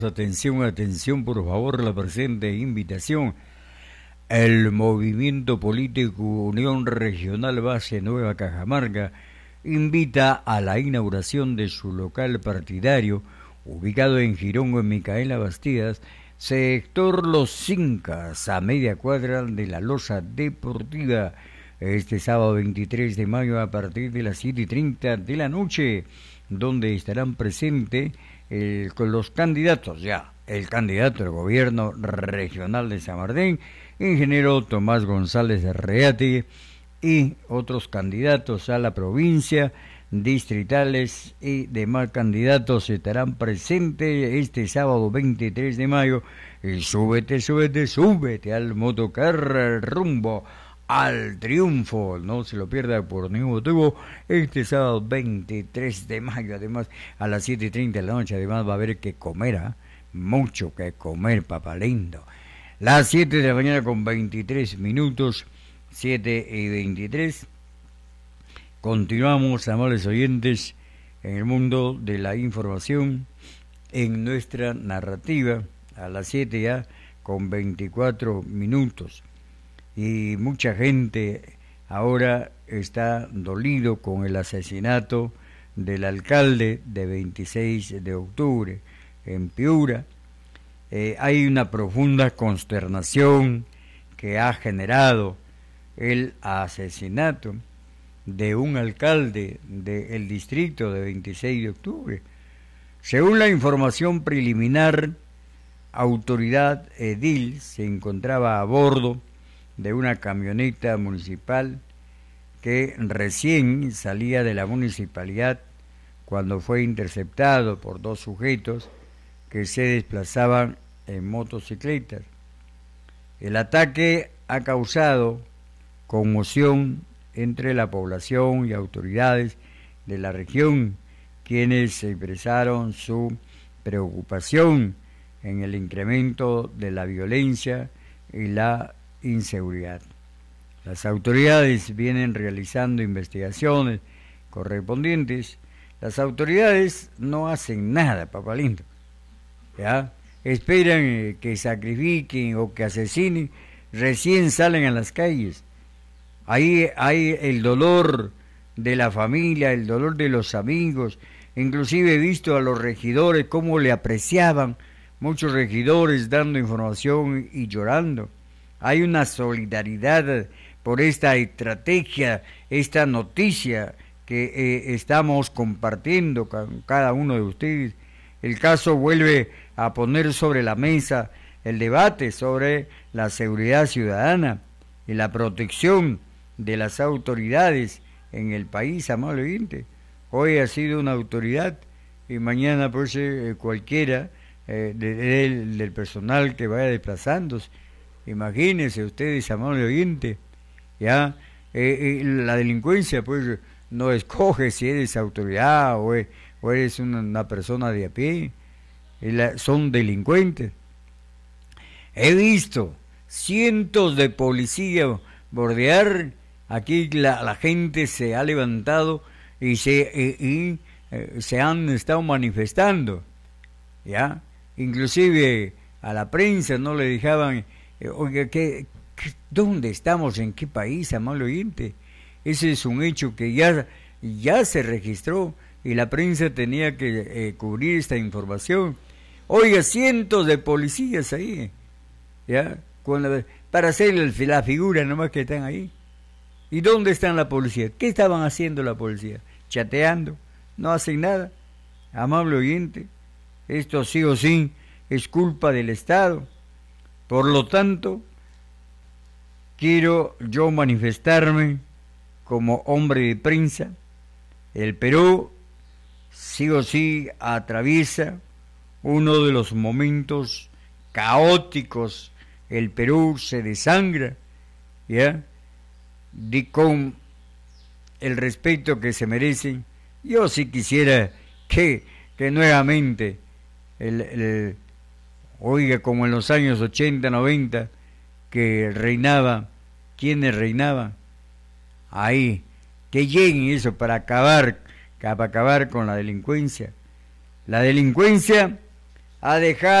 Atención, atención, por favor, la presente invitación. El movimiento político Unión Regional Base Nueva Cajamarca invita a la inauguración de su local partidario, ubicado en Girón, en Micaela Bastidas, sector Los Incas, a media cuadra de la Loza Deportiva, este sábado 23 de mayo a partir de las 7:30 de la noche, donde estarán presentes con los candidatos ya, el candidato al gobierno regional de San Martín, ingeniero Tomás González Reate, y otros candidatos a la provincia, distritales y demás candidatos estarán presentes este sábado 23 de mayo. Y súbete al motocar rumbo al triunfo, no se lo pierda por ningún motivo, este sábado 23 de mayo, además a las 7:30 de la noche, además va a haber que comer, mucho que comer, papá lindo. Las 7 de la mañana con 23 minutos, 7:23, continuamos, amables oyentes, en el mundo de la información, en nuestra narrativa, a las 7 ya con 24 minutos. Y mucha gente ahora está dolido con el asesinato del alcalde de 26 de octubre en Piura. Hay una profunda consternación que ha generado el asesinato de un alcalde del distrito de 26 de octubre. Según la información preliminar, autoridad edil se encontraba a bordo de una camioneta municipal que recién salía de la municipalidad cuando fue interceptado por dos sujetos que se desplazaban en motocicletas. El ataque ha causado conmoción entre la población y autoridades de la región, quienes expresaron su preocupación en el incremento de la violencia y la inseguridad. Las autoridades vienen realizando investigaciones correspondientes. Las autoridades no hacen nada, papá lindo, ¿ya? Esperan que sacrifiquen o que asesinen, recién salen a las calles. Ahí hay el dolor de la familia, el dolor de los amigos. Inclusive he visto a los regidores cómo le apreciaban, muchos regidores dando información y llorando. Hay una solidaridad por esta estrategia, esta noticia que estamos compartiendo con cada uno de ustedes. El caso vuelve a poner sobre la mesa el debate sobre la seguridad ciudadana y la protección de las autoridades en el país, amable oyente. Hoy ha sido una autoridad y mañana puede ser cualquiera del personal que vaya desplazándose. Imagínense ustedes, amable oyente, ya la delincuencia pues no escoge si eres autoridad o eres una persona de a pie, son delincuentes. He visto cientos de policías bordear, aquí la gente se ha levantado y se han estado manifestando, ya, inclusive a la prensa no le dejaban. Oiga, ¿dónde estamos? ¿En qué país, amable oyente? Ese es un hecho que ya se registró y la prensa tenía que cubrir esta información. Oiga, cientos de policías ahí, ¿ya? Para hacer la figura nomás que están ahí. ¿Y dónde están la policía? ¿Qué estaban haciendo la policía? Chateando, no hacen nada. Amable oyente, esto sí o sí es culpa del Estado. Por lo tanto, quiero yo manifestarme como hombre de prensa. El Perú sí o sí atraviesa uno de los momentos caóticos. El Perú se desangra, ¿ya? Con el respeto que se merecen. Yo sí quisiera que nuevamente oiga, como en los años 80, 90, que reinaba, ¿quiénes reinaban? Ahí, que lleguen eso para acabar con la delincuencia. La delincuencia a dejar